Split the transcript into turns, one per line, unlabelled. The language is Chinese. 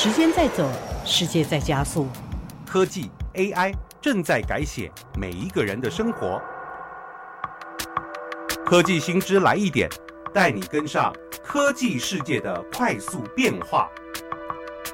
时间在走，世界在加速，
科技 AI 正在改写每一个人的生活。科技新知来一点，带你跟上科技世界的快速变化。